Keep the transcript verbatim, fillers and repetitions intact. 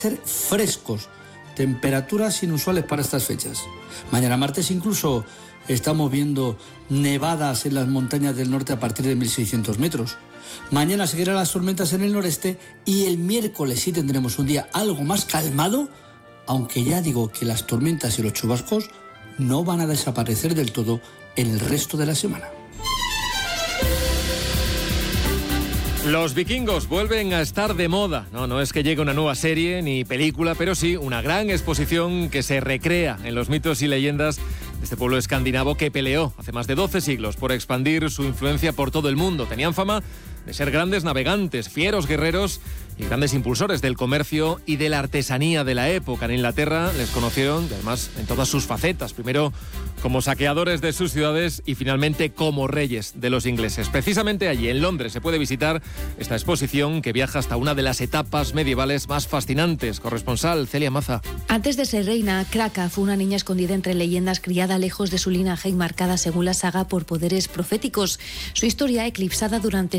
ser frescos, temperaturas inusuales para estas fechas. Mañana martes incluso estamos viendo nevadas en las montañas del norte a partir de mil seiscientos metros. Mañana seguirán las tormentas en el noreste y el miércoles sí tendremos un día algo más calmado, aunque ya digo que las tormentas y los chubascos no van a desaparecer del todo en el resto de la semana. Los vikingos vuelven a estar de moda. No, no es que llegue una nueva serie ni película, pero sí una gran exposición que se recrea en los mitos y leyendas de este pueblo escandinavo que peleó hace más de doce siglos por expandir su influencia por todo el mundo. Tenían fama de ser grandes navegantes, fieros guerreros y grandes impulsores del comercio y de la artesanía de la época. En Inglaterra les conocieron, además, en todas sus facetas. Primero como saqueadores de sus ciudades y finalmente como reyes de los ingleses. Precisamente allí, en Londres, se puede visitar esta exposición que viaja hasta una de las etapas medievales más fascinantes. Corresponsal Celia Maza. Antes de ser reina, Kraka fue una niña escondida entre leyendas, criada lejos de su linaje y marcada, según la saga, por poderes proféticos. Su historia, eclipsada durante